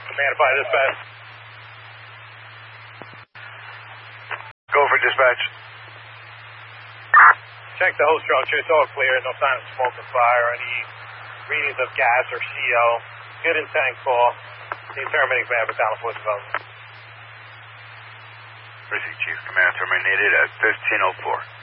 Command by dispatch. Go for dispatch. Check the whole structure. It's all clear. No sign of smoke or fire. Any readings of gas or CO. Good in tank full. The terminating command battalion force development. Precinct Chief, command terminated at 15:04.